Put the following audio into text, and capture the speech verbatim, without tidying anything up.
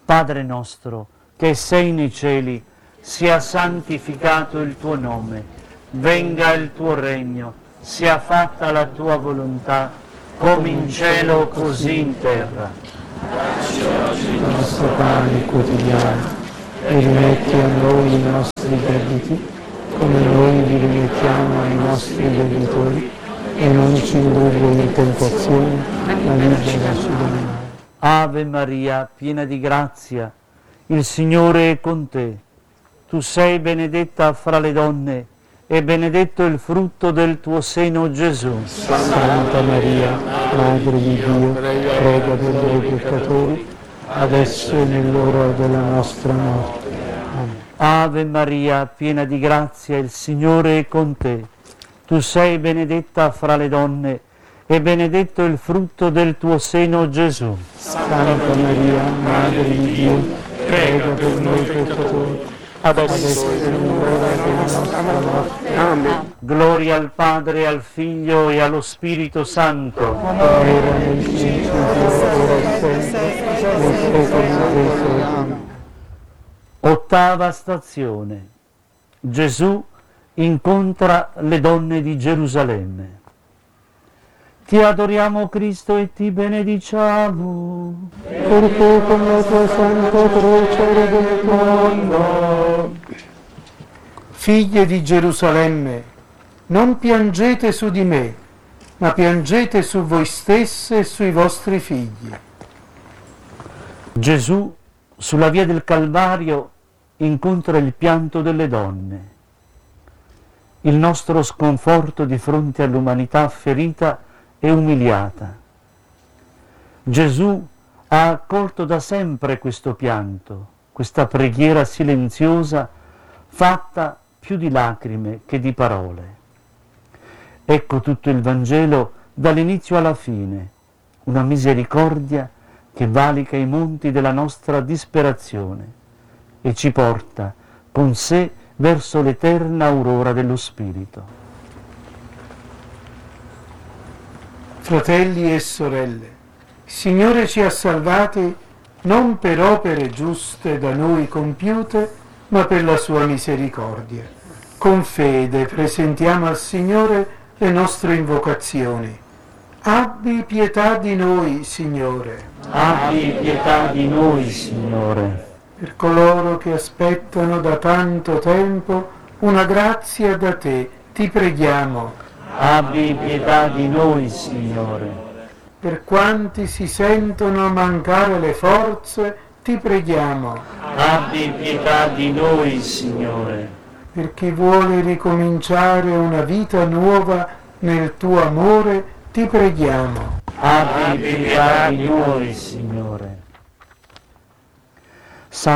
Padre nostro, che sei nei cieli, sia santificato il tuo nome, venga il tuo regno, sia fatta la tua volontà, come in cielo così in terra. Dacci oggi il nostro pane quotidiano e rimetti a noi i nostri debiti, come noi li rimettiamo ai nostri debitori, e non ci indurre in tentazione, ma liberaci dal male. Ave Maria, piena di grazia, il Signore è con te. Tu sei benedetta fra le donne, e benedetto il frutto del tuo seno, Gesù. Santa Maria, Madre di Dio, prega per noi peccatori, adesso e nell'ora della nostra morte. Amen. Ave Maria, piena di grazia, il Signore è con te. Tu sei benedetta fra le donne, e benedetto il frutto del tuo seno, Gesù. Santa Maria, Madre di Dio, prega per noi peccatori, adesso e nell'ora della nostra morte. Amen. Gloria al Padre, al Figlio e allo Spirito Santo. Ora nel principio, ora e sempre, nel secolo dei secoli. Ottava stazione. Gesù incontra le donne di Gerusalemme. Ti adoriamo, Cristo, e ti benediciamo, perché con la tua santa croce redimi il mondo. Figlie di Gerusalemme, non piangete su di me, ma piangete su voi stesse e sui vostri figli. Gesù, sulla via del Calvario, incontra il pianto delle donne. Il nostro sconforto di fronte all'umanità ferita e umiliata. Gesù ha accolto da sempre questo pianto, questa preghiera silenziosa fatta più di lacrime che di parole. Ecco tutto il Vangelo dall'inizio alla fine, una misericordia che valica i monti della nostra disperazione e ci porta con sé verso l'eterna aurora dello Spirito. Fratelli e sorelle, il Signore ci ha salvati non per opere giuste da noi compiute, ma per la sua misericordia. Con fede presentiamo al Signore le nostre invocazioni. Abbi pietà di noi, Signore. Abbi pietà di noi, Signore. Per coloro che aspettano da tanto tempo una grazia da te, ti preghiamo. Abbi pietà di noi, Signore. Per quanti si sentono mancare le forze, ti preghiamo. Abbi pietà di noi, Signore. Per chi vuole ricominciare una vita nuova nel tuo amore, ti preghiamo. Abbi pietà di noi, Signore.